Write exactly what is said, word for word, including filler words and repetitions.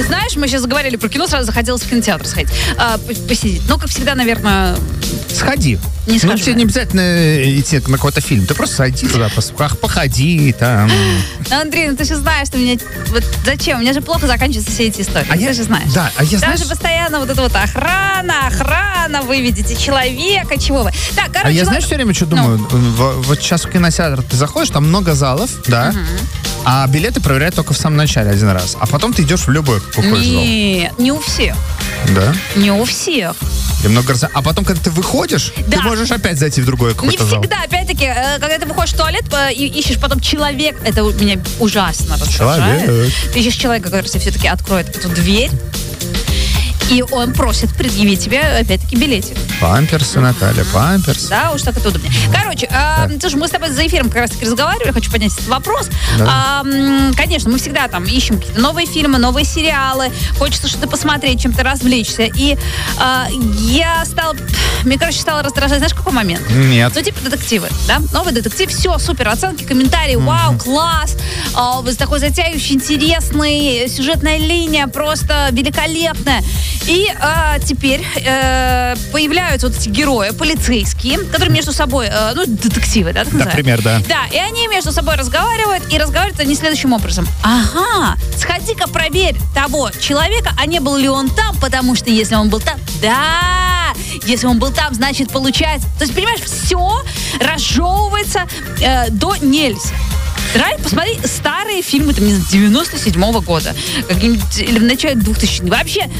Ты знаешь, мы сейчас заговорили про кино, сразу захотелось в кинотеатр сходить. А, посидеть. Ну, как всегда, наверное... Сходи. Не ну, тебе не обязательно идти на какой-то фильм. Ты просто сойди туда, походи там. Ну, Андрей, ну ты же знаешь, что меня... Вот зачем? У меня же плохо заканчиваются все эти истории. А ты я... же знаешь. Да, а я Там знаешь... же постоянно вот это вот охрана, охрана, вы видите человека, чего вы. Так, короче... А я, ладно. знаешь, все время что думаю? Ну. В, вот сейчас в кинотеатр ты заходишь, там много залов, да, Угу. а билеты проверяют только в самом начале один раз. А потом ты идешь в любой какой зал. Не, не у всех. Да? Не у всех. И много раз... А потом, когда ты выходишь, Да. ты можешь опять зайти в другой какой-то Не зал. всегда, опять-таки, э, когда ты выходишь в туалет э, и ищешь потом человек, это у меня ужасно раздражает. Человек. Ты ищешь человека, который тебе все-таки откроет эту дверь, и он просит предъявить тебе, опять-таки, билетик. Памперсы, Наталья, памперсы. Да, уж так это удобнее. Короче, э, слушай, мы с тобой за эфиром как раз-таки разговаривали, хочу поднять этот вопрос. Да. Э, конечно, мы всегда там ищем какие-то новые фильмы, новые сериалы, хочется что-то посмотреть, чем-то развлечься. И э, я стала, мне, короче, стала раздражать, знаешь, какой момент? Нет. Ну, типа детективы, да? Новый детектив, все, супер, оценки, комментарии, mm-hmm. вау, класс, э, такой затягивающий, интересный, сюжетная линия просто великолепная. И э, теперь э, появляются вот эти герои, полицейские, которые между собой, э, ну, детективы, да, так называют? Например, да. Да, и они между собой разговаривают, и разговаривают они следующим образом. Ага, сходи-ка проверь того человека, а не был ли он там, потому что если он был там, да, если он был там, значит, получается. То есть, понимаешь, все разжевывается э, до нельзя. Рай, посмотри, старые фильмы там, девяносто седьмого года, какие-нибудь, или в начале двухтысячных. Вообще,